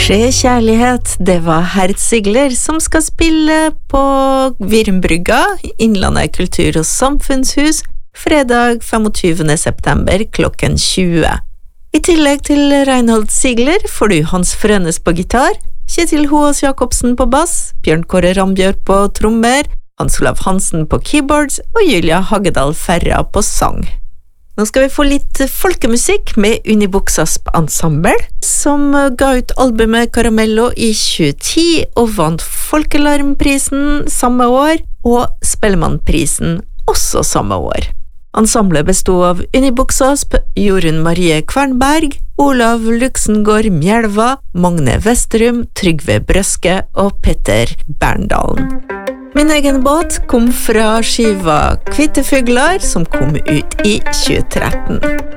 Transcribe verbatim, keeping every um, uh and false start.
Skje kjærlighet, det var Hertzigler som skal spille på Virmbrygga, Innlandet kultur- og samfunnshus, fredag tjuefemte september klokken tjue. I tillegg til Reinhold Sigler får du Hans Frønes på gitar, Kjetil Hoas Jakobsen på bass, Bjørn Kåre Rambjørk på trommer, Hans Olav Hansen på keyboards og Julia Hagedal Ferra på sang. Nå skal vi få litt folkemusikk med Unibuksasp Ensemble, som ga ut albumet Caramello i tjueti og vant Folkelarmprisen samme år, og Spellemannprisen også samme år. Ensemblet bestod av Unibuksasp, Jorunn Marie Kvernberg, Olav Luxengård Mjelva, Magne Vesterum, Trygve Brøske og Petter Berndalen. Min egen båt kom fra skiva Kvitte Fuglar, som kom ut i tjue tretten.